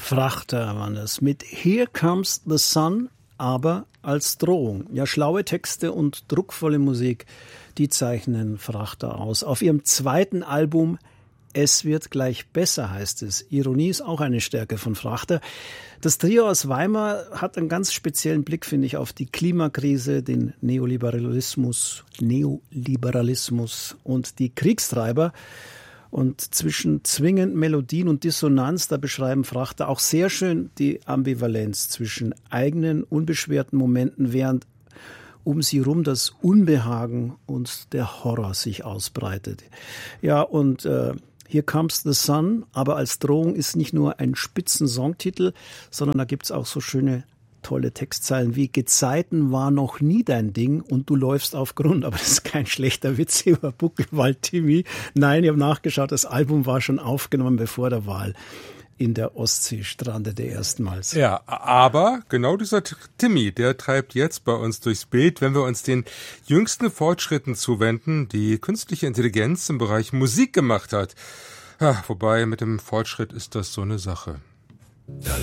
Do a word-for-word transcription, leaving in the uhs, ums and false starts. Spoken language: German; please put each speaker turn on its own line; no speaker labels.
Frachter waren das mit Here Comes the Sun, aber als Drohung. Ja, schlaue Texte und druckvolle Musik, die zeichnen Frachter aus. Auf ihrem zweiten Album Es wird gleich besser heißt es. Ironie ist auch eine Stärke von Frachter. Das Trio aus Weimar hat einen ganz speziellen Blick, finde ich, auf die Klimakrise, den Neoliberalismus, Neoliberalismus und die Kriegstreiber. Und zwischen zwingend Melodien und Dissonanz, da beschreiben Frachter auch sehr schön die Ambivalenz zwischen eigenen, unbeschwerten Momenten, während um sie rum das Unbehagen und der Horror sich ausbreitet. Ja, und äh, Here Comes the Sun, aber als Drohung ist nicht nur ein spitzen Songtitel, sondern da gibt's auch so schöne, tolle Textzeilen wie Gezeiten war noch nie dein Ding und du läufst auf Grund. Aber das ist kein schlechter Witz über Buckelwald Timmy. Nein, ich habe nachgeschaut, das Album war schon aufgenommen, bevor der Wal in der Ostsee strandete erstmals.
Ja, aber genau dieser Timmy, der treibt jetzt bei uns durchs Bild, wenn wir uns den jüngsten Fortschritten zuwenden, die künstliche Intelligenz im Bereich Musik gemacht hat. Ja, wobei mit dem Fortschritt ist das so eine Sache.